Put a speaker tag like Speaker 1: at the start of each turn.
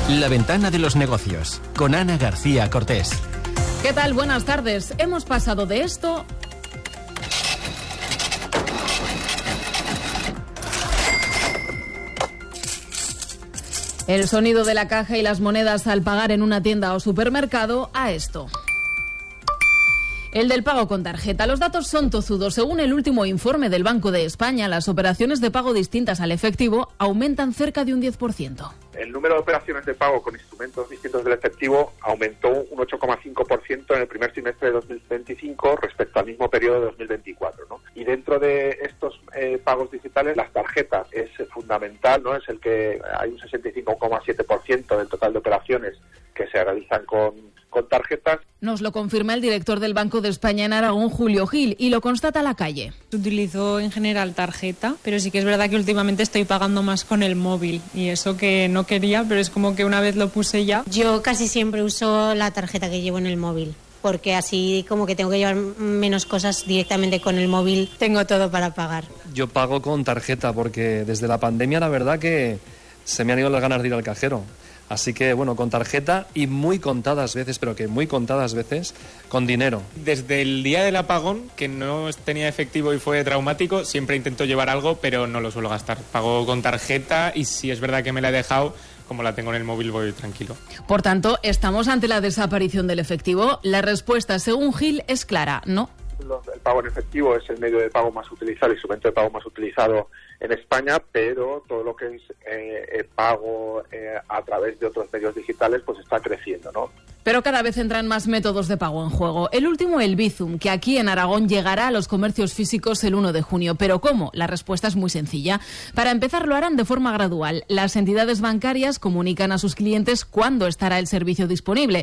Speaker 1: La ventana de los negocios, con Ana García Cortés.
Speaker 2: ¿Qué tal? Buenas tardes. Hemos pasado de esto el sonido de la caja y las monedas al pagar en una tienda o supermercado a esto. El del pago con tarjeta. Los datos son tozudos. Según el último informe del Banco de España, las operaciones de pago distintas al efectivo aumentan cerca de un 10%.
Speaker 3: El número de operaciones de pago con instrumentos distintos del efectivo aumentó un 8,5% en el primer semestre de 2025 respecto al mismo periodo de 2024, ¿no? Y dentro de estos pagos digitales, las tarjetas es fundamental, ¿no? Es el que hay un 65,7% del total de operaciones que se realizan con tarjetas.
Speaker 2: Nos lo confirma el director del Banco de España en Aragón, Julio Gil, y lo constata a la calle.
Speaker 4: Utilizo en general tarjeta, pero sí que es verdad que últimamente estoy pagando más con el móvil, y eso que no quería, pero es como que una vez lo puse ya.
Speaker 5: Yo casi siempre uso la tarjeta que llevo en el móvil, porque así como que tengo que llevar menos cosas directamente con el móvil, tengo todo para pagar.
Speaker 6: Yo pago con tarjeta porque desde la pandemia la verdad que se me han ido las ganas de ir al cajero. Así que, bueno, con tarjeta y muy contadas veces, pero que muy contadas veces, con dinero.
Speaker 7: Desde el día del apagón, que no tenía efectivo y fue traumático, siempre intento llevar algo, pero no lo suelo gastar. Pago con tarjeta y si es verdad que me la he dejado, como la tengo en el móvil, voy tranquilo.
Speaker 2: Por tanto, ¿estamos ante la desaparición del efectivo? La respuesta, según Gil, es clara, no.
Speaker 3: El pago en efectivo es el medio de pago más utilizado, el instrumento de pago más utilizado en España, pero todo lo que es pago a través de otros medios digitales pues está creciendo, ¿no?
Speaker 2: Pero cada vez entran más métodos de pago en juego. El último, el Bizum, que aquí en Aragón llegará a los comercios físicos el 1 de junio. ¿Pero cómo? La respuesta es muy sencilla. Para empezar, lo harán de forma gradual. Las entidades bancarias comunican a sus clientes cuándo estará el servicio disponible.